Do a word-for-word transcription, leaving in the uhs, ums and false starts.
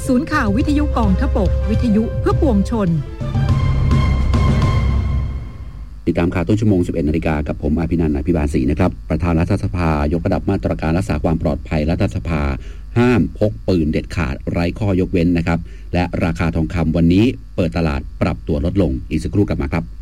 ศูนย์ข่าววิทยุกองทพบกวิทยุเพื่อปวงชนติดตามข่าวต้นชั่วโมง สิบเอ็ดนาฬิกากับผมอภินันท์ อภิบาลศรีนะครับประธานรัฐสภายกระดับมาตรการรักษาความปลอดภัยรัฐสภาห้ามพกปืนเด็ดขาดไร้ข้อยกเว้นนะครับและราคาทองคำวันนี้เปิดตลาดปรับตัวลดลงอีกสักครู่กลับมาครับ